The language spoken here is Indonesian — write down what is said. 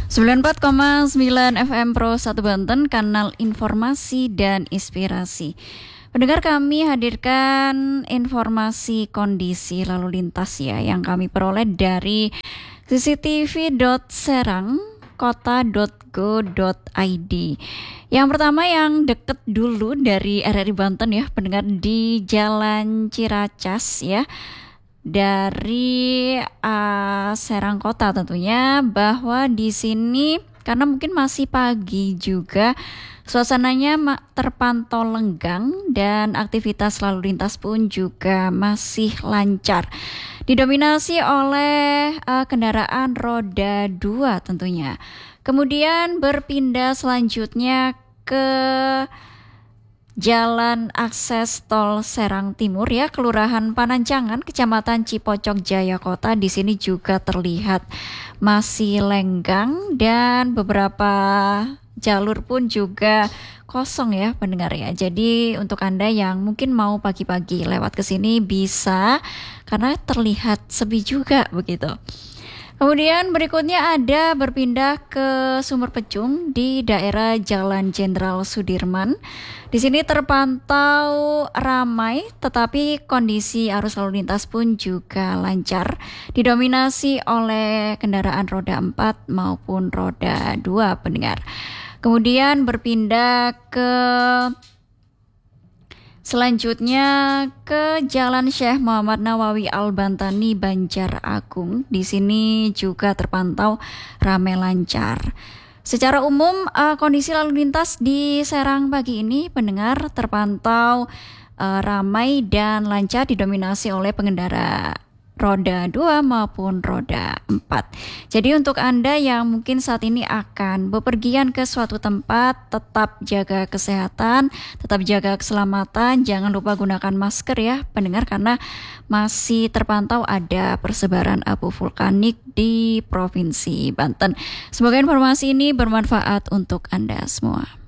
94,9 FM Pro 1 Banten, kanal informasi dan inspirasi. Pendengar, kami hadirkan informasi kondisi lalu lintas yang kami peroleh dari cctv.serangkota.go.id. Yang pertama yang deket dulu dari RRI Banten pendengar, di Jalan Ciracas dari Serang Kota tentunya, bahwa di sini karena mungkin masih pagi juga, suasananya terpantau lenggang dan aktivitas lalu lintas pun juga masih lancar. Didominasi oleh kendaraan roda 2 tentunya. Kemudian berpindah selanjutnya ke Jalan akses tol Serang Timur Kelurahan Panancangan, Kecamatan Cipocok Jaya Kota. Di sini juga terlihat masih lenggang dan beberapa jalur pun juga kosong pendengar. Jadi untuk Anda yang mungkin mau pagi-pagi lewat ke sini bisa, karena terlihat sepi juga begitu. Kemudian berikutnya ada berpindah ke Sumber Pecung di daerah Jalan Jenderal Sudirman. Di sini terpantau ramai, tetapi kondisi arus lalu lintas pun juga lancar, didominasi oleh kendaraan roda 4 maupun roda 2 pendengar. Kemudian berpindah ke selanjutnya ke Jalan Syekh Muhammad Nawawi Al-Bantani, Banjar Agung. Di sini juga terpantau ramai lancar. Secara umum kondisi lalu lintas di Serang pagi ini pendengar terpantau ramai dan lancar, didominasi oleh pengendara roda 2 maupun roda 4. Jadi untuk Anda yang mungkin saat ini akan bepergian ke suatu tempat, tetap jaga kesehatan, tetap jaga keselamatan, jangan lupa gunakan masker pendengar, karena masih terpantau ada persebaran abu vulkanik di Provinsi Banten. Semoga informasi ini bermanfaat untuk Anda semua.